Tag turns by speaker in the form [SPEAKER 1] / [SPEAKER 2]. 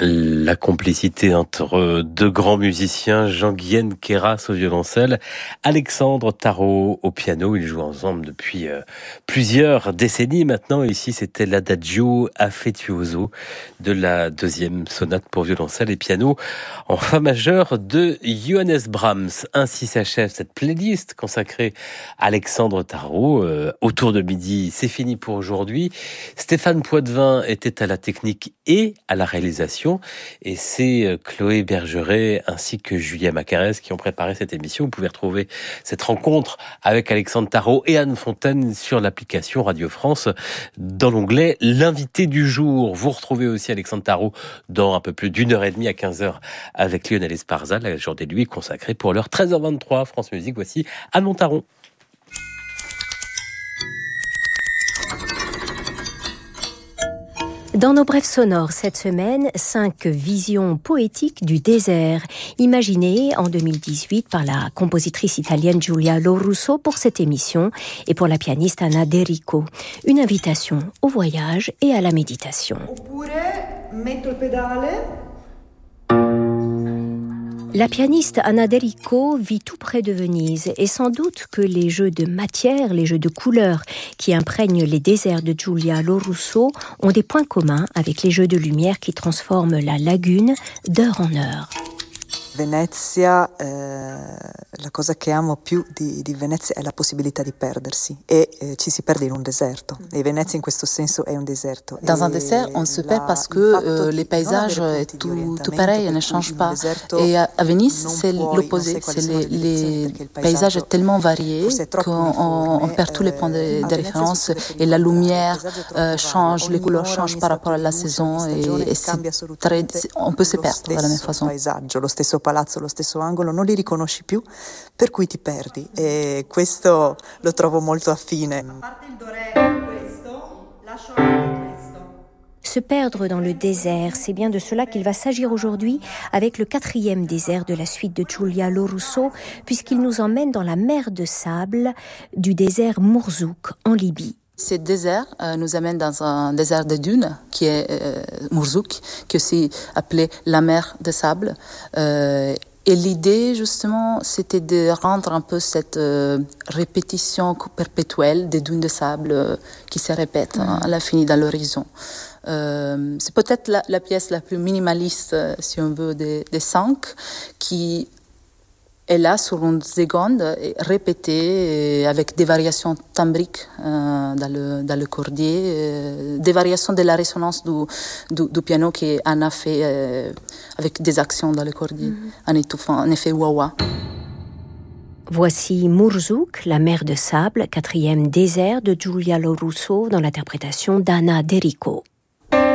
[SPEAKER 1] La complicité entre deux grands musiciens, Jean-Guyen Queyras au violoncelle, Alexandre Tarot au piano. Ils jouent ensemble depuis plusieurs décennies maintenant. Ici, c'était l'Adagio affettuoso de la deuxième sonate pour violoncelle et piano en fa majeur de Johannes Brahms. Ainsi s'achève cette playlist consacrée à Alexandre Tarot. Autour de midi, c'est fini pour aujourd'hui. Stéphane Poitvin était à la technique et à la réalisation. Et c'est Chloé Bergeret ainsi que Julia Macarès qui ont préparé cette émission. Vous pouvez retrouver cette rencontre avec Alexandre Tarot et Anne Fontaine sur l'application Radio France dans l'onglet L'invité du jour. Vous retrouvez aussi Alexandre Tarot dans un peu plus d'une heure et demie à 15h avec Lionel Esparza. La journée de lui consacrée pour l'heure 13h23 France Musique. Voici Anne Taron.
[SPEAKER 2] Dans nos brèves sonores cette semaine, 5 visions poétiques du désert, imaginées en 2018 par la compositrice italienne Giulia Lorusso pour cette émission et pour la pianiste Anna De Rico. Une invitation au voyage et à la méditation. La pianiste Anna De Rico vit tout près de Venise et sans doute que les jeux de matière, les jeux de couleurs qui imprègnent les déserts de Giulia Lorusso ont des points communs avec les jeux de lumière qui transforment la lagune d'heure en heure.
[SPEAKER 3] Venezia, la cosa che amo più di Venezia è la possibilità di perdersi e ci si perde in un deserto e Venezia in questo senso è un deserto.
[SPEAKER 4] Dans un désert, on se perd parce que les paysages tout pareil ne changent pas. Et à Venise, c'est l'opposé. C'est les paysages tellement variés qu'on perd tous les points de référence et la lumière change, les couleurs changent par rapport à la saison et on peut se perdre de la même façon.
[SPEAKER 3] Lo stesso palazzo, lo stesso angolo, non li riconosci più, per cui ti perdi e questo lo trovo molto affine. A parte il do re questo, lascio anche questo.
[SPEAKER 2] Se perdre dans le désert, c'est bien de cela qu'il va s'agir aujourd'hui avec le 4e désert de la suite de Giulia Lorusso, puisqu'il nous emmène dans la mer de sable du désert Mourzouk en Libye.
[SPEAKER 4] Ce désert nous amène dans un désert de dunes qui est Mourzouk, qui est aussi appelé la mer de sable. Et l'idée, justement, c'était de rendre un peu cette répétition perpétuelle des dunes de sable qui se répètent à l'infini dans l'horizon. C'est peut-être la pièce la plus minimaliste, si on veut, des 5, qui est là sur une seconde, répétée avec des variations timbriques dans le cordier, des variations de la résonance du piano qu'Anna fait avec des actions dans le cordier, en étouffant, en effet wah-wah.
[SPEAKER 2] Voici Mourzouk, la mer de sable, 4e désert de Giulia Lorusso dans l'interprétation d'Anna De Rico.